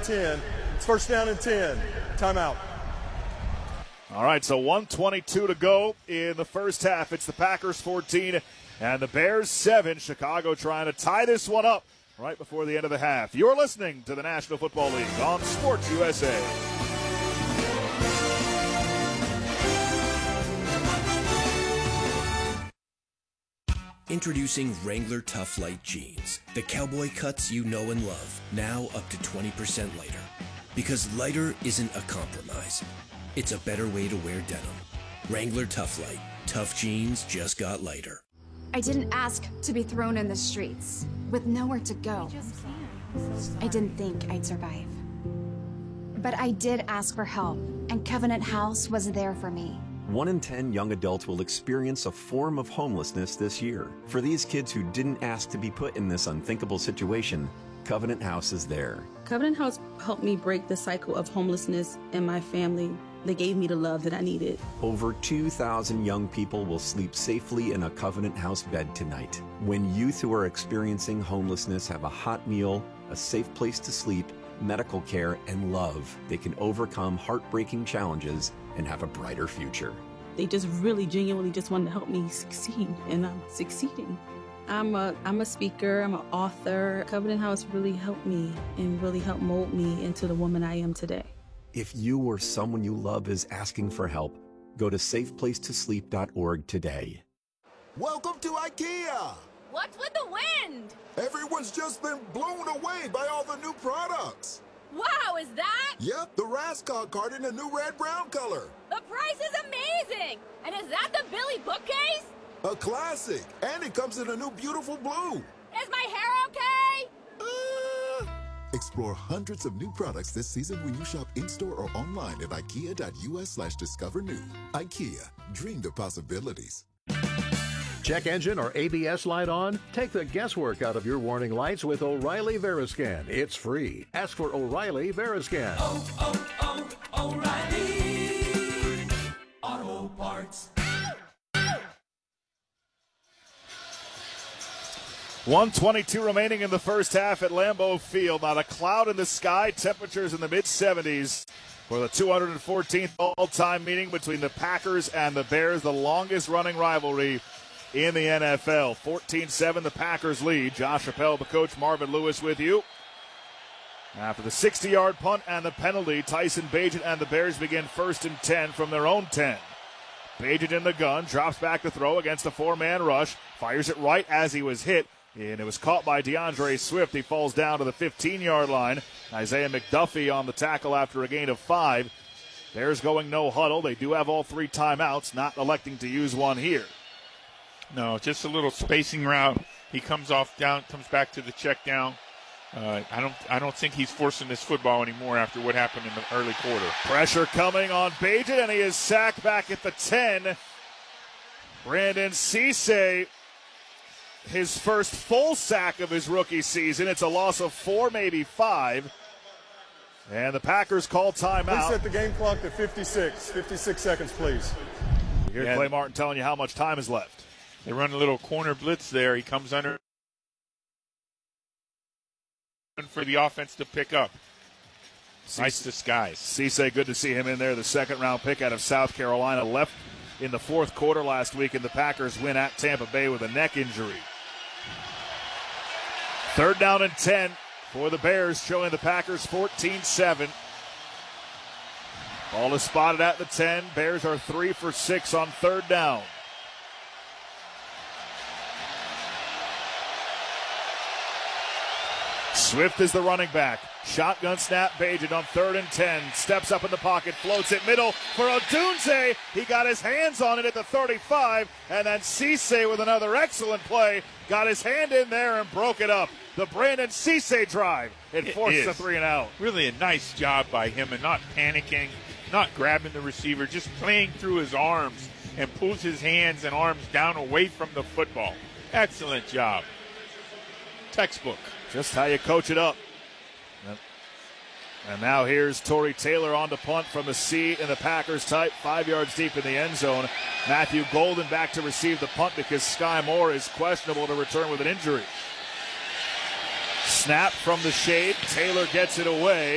10. It's first down and 10. Timeout. All right, so 1:22 to go in the first half. It's the Packers 14 and the Bears 7. Chicago trying to tie this one up right before the end of the half. You're listening to the National Football League on Sports USA. Introducing Wrangler Tough Light Jeans. The cowboy cuts you know and love. Now up to 20% lighter. Because lighter isn't a compromise. It's a better way to wear denim. Wrangler Tough Light. Tough jeans just got lighter. I didn't ask to be thrown in the streets with nowhere to go. I didn't think I'd survive. But I did ask for help, and Covenant House was there for me. 1 in 10 young adults will experience a form of homelessness this year. For these kids who didn't ask to be put in this unthinkable situation, Covenant House is there. Covenant House helped me break the cycle of homelessness in my family. They gave me the love that I needed. Over 2,000 young people will sleep safely in a Covenant House bed tonight. When youth who are experiencing homelessness have a hot meal, a safe place to sleep, medical care, and love, they can overcome heartbreaking challenges and have a brighter future. They just really genuinely just wanted to help me succeed, and I'm succeeding. I'm a speaker, I'm an author. Covenant House really helped me and really helped mold me into the woman I am today. If you or someone you love is asking for help, go to safeplacetosleep.org today. Welcome to IKEA! What's with the wind? Everyone's just been blown away by all the new products. Wow, is that? Yep, the Rascog card in a new red-brown color. The price is amazing! And is that the Billy bookcase? A classic, and it comes in a new beautiful blue. Is my hair okay? Explore hundreds of new products this season when you shop in-store or online at ikea.us/discover new. IKEA, dream the possibilities. Check engine or ABS light on? Take the guesswork out of your warning lights with O'Reilly Veriscan. It's free. Ask for O'Reilly Veriscan. O'Reilly Auto Parts. 1:22 remaining in the first half at Lambeau Field. Not a cloud in the sky. Temperatures in the mid-70s for the 214th all-time meeting between the Packers and the Bears, the longest-running rivalry in the NFL. 14-7, the Packers lead. Josh Appel, the coach, Marvin Lewis with you. After the 60-yard punt and the penalty, Tyson Bagent and the Bears begin 1st and 10 from their own 10. Bagent in the gun, drops back to throw against a 4-man rush, fires it right as he was hit, and it was caught by DeAndre Swift. He falls down to the 15-yard line. Isaiah McDuffie on the tackle after a gain of 5. Bears going no huddle. They do have all 3 timeouts, not electing to use one here. No, just a little spacing route. He comes back to the check down. I don't think he's forcing this football anymore after what happened in the early quarter. Pressure coming on Bagent, and he is sacked back at the 10. Brandon Cisse, his first full sack of his rookie season. It's a loss of 4, maybe 5. And the Packers call timeout. Please set the game clock to 56. 56 seconds, please. You hear Clay Martin telling you how much time is left. They run a little corner blitz there. He comes under for the offense to pick up. Nice disguise. Cisse, good to see him in there. The second-round pick out of South Carolina left in the fourth quarter last week, and the Packers win at Tampa Bay with a neck injury. 3rd down and 10 for the Bears, showing the Packers 14-7. Ball is spotted at the 10. Bears are 3 for 6 on 3rd down. Swift is the running back. Shotgun snap, Bagent on 3rd and 10. Steps up in the pocket, floats it middle for Odunze. He got his hands on it at the 35, and then Cisse with another excellent play. Got his hand in there and broke it up. The Brandon Cisse drive. It forces a 3 and out. Really a nice job by him and not panicking, not grabbing the receiver, just playing through his arms and pulls his hands and arms down away from the football. Excellent job. Textbook. Just how you coach it up. And now here's Torrey Taylor on to punt from the C in the Packers type, 5 yards deep in the end zone. Matthew Golden back to receive the punt because Sky Moore is questionable to return with an injury. Snap from the shade. Taylor gets it away.